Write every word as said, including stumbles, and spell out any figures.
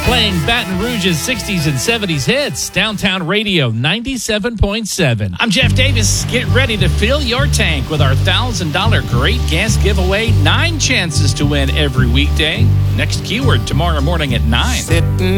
Playing Baton Rouge's sixties and seventies hits. Downtown Radio ninety-seven point seven. I'm Jeff Davis. Get ready to fill your tank with our one thousand dollars Great Gas Giveaway. Nine chances to win every weekday. Next keyword tomorrow morning at nine. Sitting